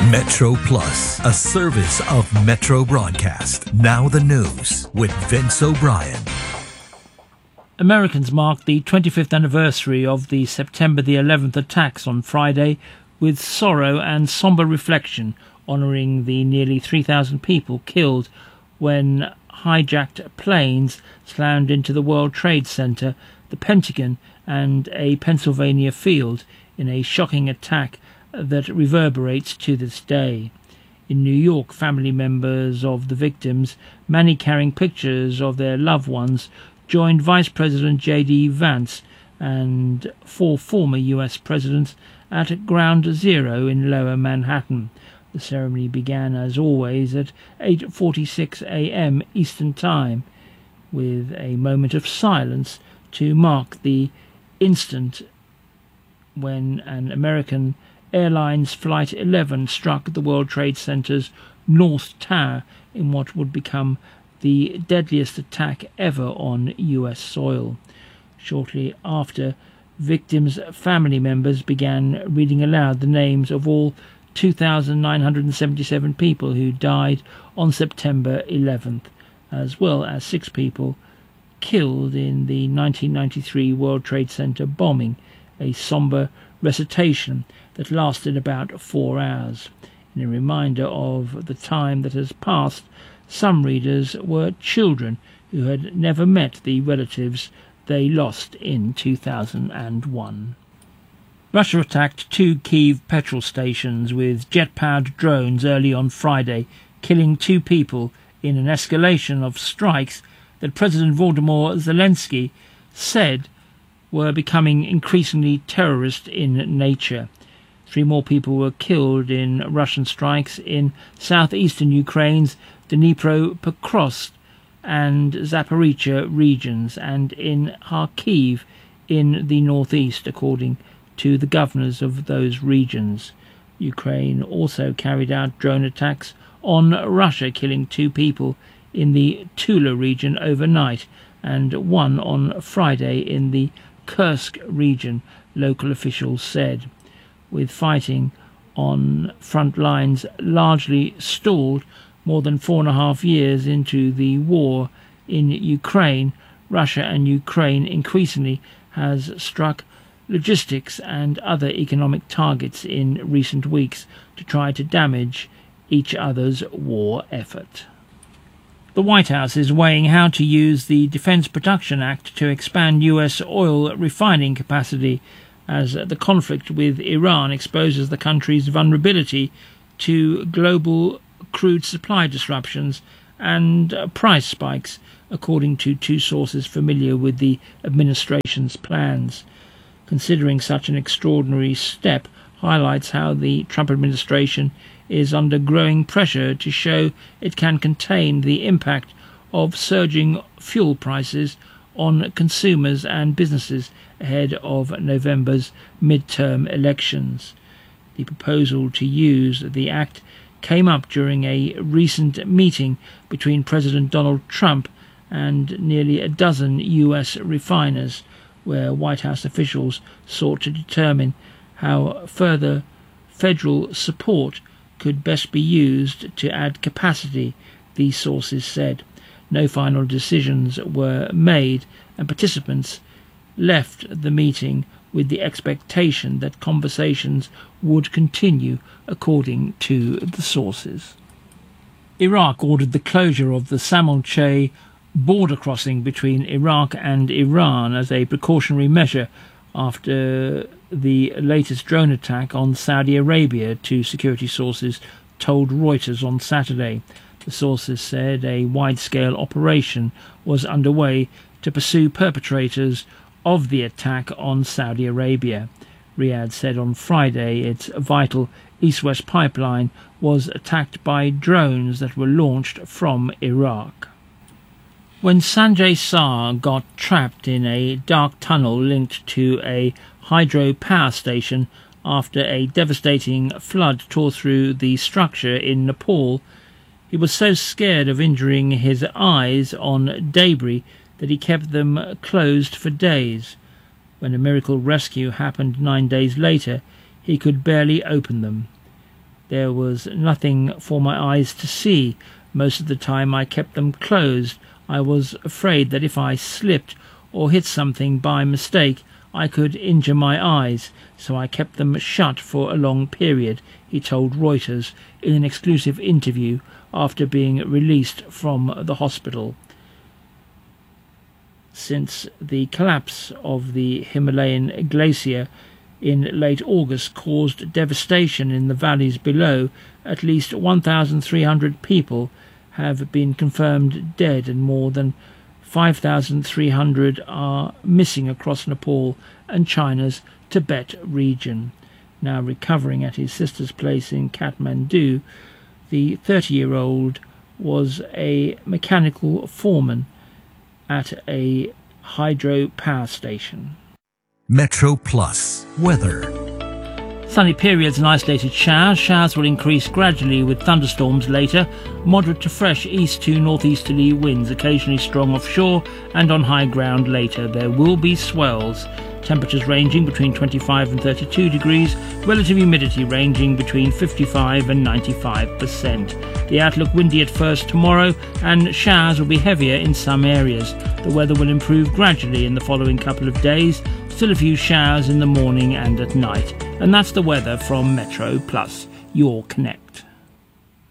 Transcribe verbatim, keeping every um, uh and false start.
Metro Plus, a service of Metro Broadcast. Now the news with Vince O'Brien. Americans marked the twenty-fifth anniversary of the September the eleventh attacks on Friday with sorrow and sombre reflection, honouring the nearly three thousand people killed when hijacked planes slammed into the World Trade Center, the Pentagon and a Pennsylvania field in a shocking attack that reverberates to this day. In New York, family members of the victims, many carrying pictures of their loved ones, joined Vice President J D Vance and four former U S presidents at Ground Zero in Lower Manhattan. The ceremony began, as always, at eight forty-six a m Eastern Time, with a moment of silence to mark the instant when an American Airlines Flight eleven struck the World Trade Center's North Tower in what would become the deadliest attack ever on U S soil. Shortly after, victims' family members began reading aloud the names of all two thousand nine hundred seventy-seven people who died on September eleventh, as well as six people killed in the nineteen ninety-three World Trade Center bombing, a sombre recitation that lasted about four hours. In a reminder of the time that has passed, some readers were children who had never met the relatives they lost in two thousand one. Russia attacked two Kyiv petrol stations with jet-powered drones early on Friday, killing two people in an escalation of strikes that President Volodymyr Zelensky said were becoming increasingly terrorist in nature. Three more people were killed in Russian strikes in southeastern Ukraine's Dnipropetrovsk and Zaporizhzhia regions, and in Kharkiv in the northeast, according to the governors of those regions. Ukraine also carried out drone attacks on Russia, killing two people in the Tula region overnight and one on Friday in the Kursk region, local officials said. With fighting on front lines largely stalled more than four and a half years into the war in Ukraine, Russia and Ukraine increasingly has struck logistics and other economic targets in recent weeks to try to damage each other's war effort. The White House is weighing how to use the Defense Production Act to expand U S oil refining capacity as the conflict with Iran exposes the country's vulnerability to global crude supply disruptions and price spikes, according to two sources familiar with the administration's plans. Considering such an extraordinary step highlights how the Trump administration is under growing pressure to show it can contain the impact of surging fuel prices on consumers and businesses ahead of November's midterm elections. The proposal to use the act came up during a recent meeting between President Donald Trump and nearly a dozen U S refiners, where White House officials sought to determine how further federal support could best be used to add capacity, these sources said. No final decisions were made, and participants left the meeting with the expectation that conversations would continue, according to the sources. Iraq ordered the closure of the Samal-Che border crossing between Iraq and Iran as a precautionary measure after the latest drone attack on Saudi Arabia, two security sources told Reuters on Saturday. The sources said a wide-scale operation was underway to pursue perpetrators of the attack on Saudi Arabia. Riyadh said on Friday its vital east-west pipeline was attacked by drones that were launched from Iraq. When Sanjay Shah got trapped in a dark tunnel linked to a hydro power station after a devastating flood tore through the structure in Nepal, he was so scared of injuring his eyes on debris that he kept them closed for days. When a miracle rescue happened nine days later, he could barely open them. There was nothing for my eyes to see. Most of the time I kept them closed. I was afraid that if I slipped or hit something by mistake, I could injure my eyes, so I kept them shut for a long period, he told Reuters in an exclusive interview after being released from the hospital. Since the collapse of the Himalayan glacier in late August caused devastation in the valleys below, at least one thousand three hundred people have been confirmed dead and more than five thousand three hundred are missing across Nepal and China's Tibet region. Now recovering at his sister's place in Kathmandu, the thirty-year-old was a mechanical foreman at a hydro power station. Metro Plus weather. Sunny periods and isolated showers. Showers will increase gradually with thunderstorms later. Moderate to fresh east to northeasterly winds, occasionally strong offshore and on high ground later. There will be swells. Temperatures ranging between twenty-five and thirty-two degrees. Relative humidity ranging between fifty-five and ninety-five percent. The outlook windy at first tomorrow and showers will be heavier in some areas. The weather will improve gradually in the following couple of days. Still a few showers in the morning and at night. And that's the weather from Metro Plus, your connect.